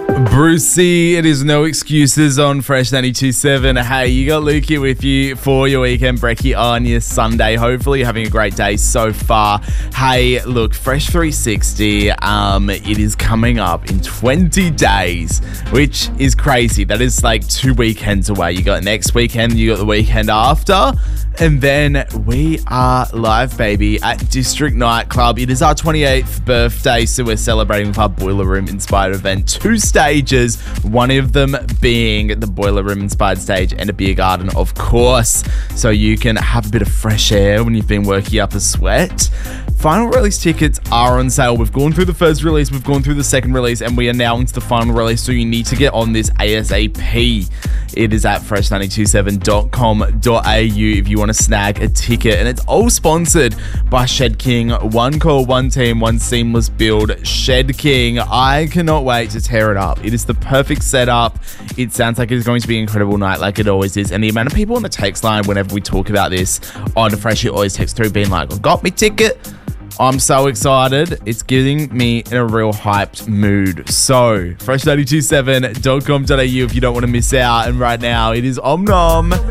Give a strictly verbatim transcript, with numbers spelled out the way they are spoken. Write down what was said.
Brucey, it is no excuses on Fresh ninety-two point seven. Hey, you got Luke here with you for your weekend brekkie on your Sunday. Hopefully you're having a great day so far. Hey, look, Fresh three sixty, um, it is coming up in twenty days, which is crazy. That is like two weekends away. You got next weekend, you got the weekend after, and then we are live, baby, at District Nightclub. It is our twenty-eighth birthday, so we're celebrating with our Boiler Room inspired event. Two stages, one of them being the Boiler Room inspired stage and a beer garden, of course, so you can have a bit of fresh air when you've been working up a sweat. Final release tickets are on sale. We've gone through the first release, we've gone through the second release, and we are now into the final release, so you need to get on this ASAP. It is at fresh nine two seven dot com dot a u if you want to snag a ticket. And it's all sponsored by Shed King. One call, one team, one seamless build. Shed King. I cannot wait to tear it up. It is the perfect setup. It sounds like it's going to be an incredible night, like it always is. And the amount of people on the text line whenever we talk about this on Fresh, you always text through being like, I got me ticket. I'm so excited. It's getting me in a real hyped mood. So, fresh nine two seven dot com dot a u if you don't want to miss out. And right now, it is Om Nom.